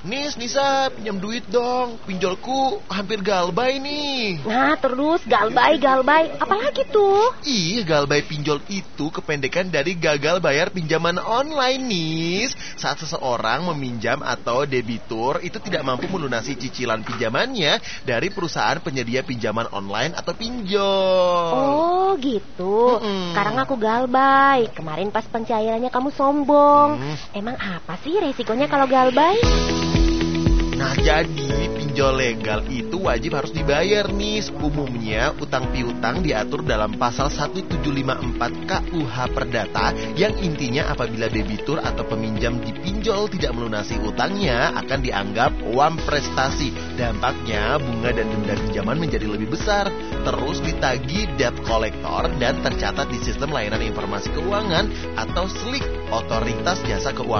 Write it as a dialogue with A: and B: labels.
A: Nisa, pinjam duit dong. Pinjolku hampir galbay nih.
B: Nah, terus galbay. Apalagi tuh?
A: Ih, galbay pinjol itu kependekan dari gagal bayar pinjaman online, Nis. Saat seseorang meminjam atau debitur itu tidak mampu melunasi cicilan pinjamannya dari perusahaan penyedia pinjaman online atau pinjol.
B: Oh, gitu. Sekarang aku galbay. Kemarin pas pencairannya kamu sombong. Emang apa sih resikonya kalau galbay?
A: Nah, jadi pinjol legal itu wajib harus dibayar, Nis. Umumnya utang piutang diatur dalam pasal 1754 KUH Perdata, yang intinya apabila debitur atau peminjam dipinjol tidak melunasi utangnya akan dianggap uang prestasi. Dampaknya bunga dan denda pinjaman menjadi lebih besar, terus ditagih debt collector dan tercatat di sistem layanan informasi keuangan atau SLIK, Otoritas Jasa Keuangan